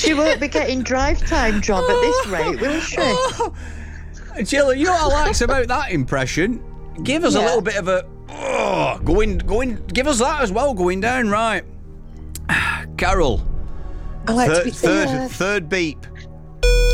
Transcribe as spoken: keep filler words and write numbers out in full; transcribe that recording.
She won't be getting drive time job at this rate, will she? Oh. Jill, you know what I likes about that impression? Give us Yeah. a little bit of a oh, going, going. Give us that as well, going down right. Carol, I like to third, be third, third. third beep.